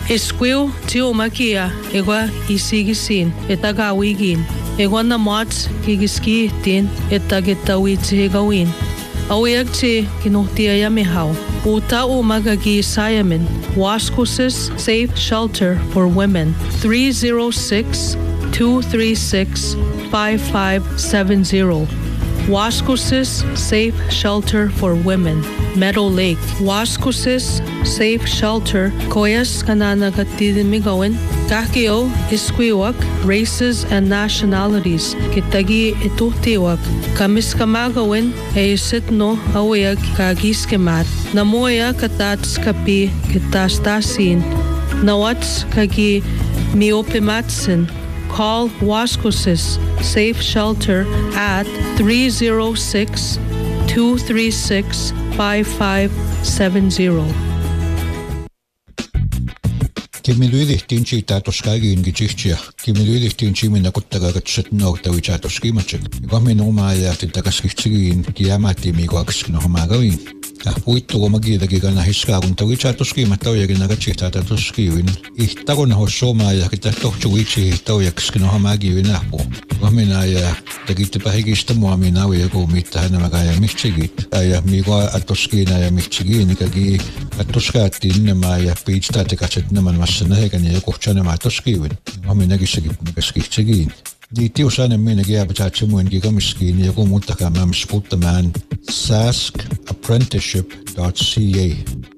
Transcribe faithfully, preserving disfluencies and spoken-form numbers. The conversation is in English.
Esquiu tio makia egwa isigisin etagawigin egwa na mats gigiski tin etagetawi tigawin awiag ti kinuhtia yamihau uta umagagi sayamin Waskusis Safe Shelter for Women three oh six, two three six, five five seven zero Waskusis Safe Shelter for Women Meadow Lake Waskusis Safe Shelter Koyas kananagatidimigawin kakio isquiwak races and nationalities kitagi ituhtiwak kamis kamagawin ay sitno awayag kagiskemat namoya katats kapi kitastasin nawats kagi miopimatsin. Call Waskusis Safe Shelter at three oh six, two three six, five five seven zero. Kimiluidihtiin siitä toskaiin kichihtiä. Kimiluidihtiin chimina kuttagagatset noortawi chatoskimatchek. Kamin omaa ja titakaskitsiin kiamatti mikoaks nohmagawin. Puittu omagiidagi kana hiskaarun tawi chatoskimat tawjagin nagatsihtaa toskiwin. Ihtarun hossomaa ja kita tohtuitsi tawjaks nohmagiwin ahpo. Kamina ja takittipä hikistä muamina ja kuumitta hänämäkä ja mihtsigit. Ja miko atoskina ja mihtsigin ikagi atoskaattiin nämä ja piitstaatikatset nämä massana heikan ja kohta nämä toskiwin. Kamina kissakin mikäskihtsigin. Niitti osainen minäkin jääpä muinkin kamiskiin ja kun muuttakaan mä sputtamaan sask apprenticeship dot c a.